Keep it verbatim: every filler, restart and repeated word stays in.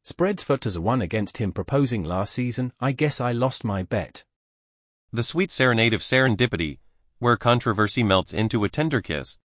Spreads foot as a one against him proposing last season. I guess I lost my bet. The sweet serenade of serendipity, where controversy melts into a tender kiss.